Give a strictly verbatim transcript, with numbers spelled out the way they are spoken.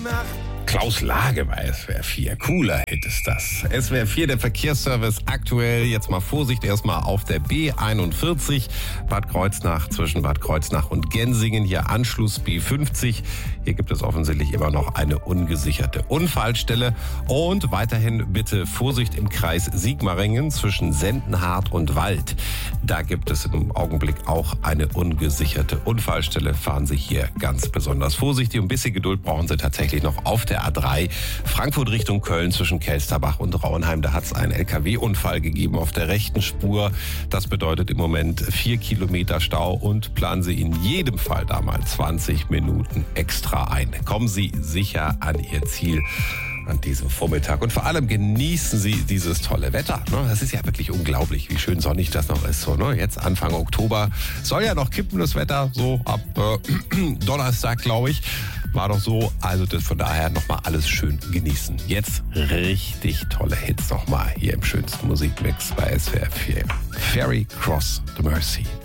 Klaus Lage bei S W R vier. Cooler Hit ist das. S W R vier, der Verkehrsservice aktuell. Jetzt mal Vorsicht erstmal auf der B einundvierzig. Bad Kreuznach, zwischen Bad Kreuznach und Gensingen. Hier Anschluss B fünfzig. Hier gibt es offensichtlich immer noch eine ungesicherte Unfallstelle. Und weiterhin bitte Vorsicht im Kreis Sigmaringen zwischen Sendenhardt und Wald. Da gibt es im Augenblick auch eine ungesicherte Unfallstelle. Fahren Sie hier ganz besonders vorsichtig. Und ein bisschen Geduld brauchen Sie tatsächlich noch auf der A drei. Frankfurt Richtung Köln zwischen Kelsterbach und Rauenheim. Da hat es einen L K W-Unfall gegeben auf der rechten Spur. Das bedeutet im Moment vier Kilometer Stau und planen Sie in jedem Fall da mal zwanzig Minuten extra ein. Kommen Sie sicher an Ihr Ziel an diesem Vormittag. Und vor allem genießen Sie dieses tolle Wetter. Das ist ja wirklich unglaublich, wie schön sonnig das noch ist. So, ne? Jetzt Anfang Oktober soll ja noch kippen, das Wetter, so ab äh, Donnerstag, glaube ich. War doch so, also das von daher nochmal alles schön genießen. Jetzt richtig tolle Hits nochmal hier im schönsten Musikmix bei S W R vier. Ferry Cross the Mersey.